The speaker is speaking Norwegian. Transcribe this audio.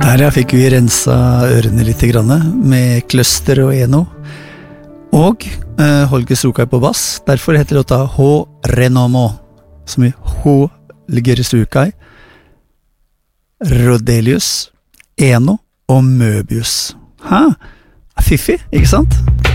Her fikk vi rensa ørene litt grann, med Cluster og Eno. Og Holger Strokaj på bass. Derfor heter låta H. Renomo, som i Holger Strokaj, Rodelius, Eno og Möbius. Fiffig, ikke sant?